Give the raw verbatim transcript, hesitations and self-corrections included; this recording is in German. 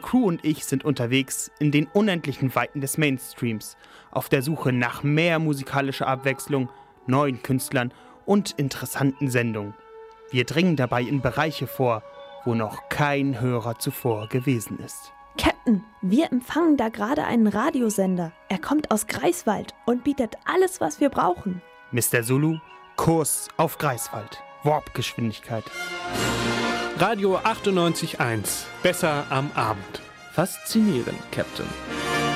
Crew und ich sind unterwegs in den unendlichen Weiten des Mainstreams, auf der Suche nach mehr musikalischer Abwechslung, neuen Künstlern und interessanten Sendungen. Wir dringen dabei in Bereiche vor, wo noch kein Hörer zuvor gewesen ist. Captain, wir empfangen da gerade einen Radiosender. Er kommt aus Greifswald und bietet alles, was wir brauchen. Mister Zulu, Kurs auf Greifswald. Warp-Geschwindigkeit. Radio achtundneunzig Komma eins. Besser am Abend. Faszinierend, Captain.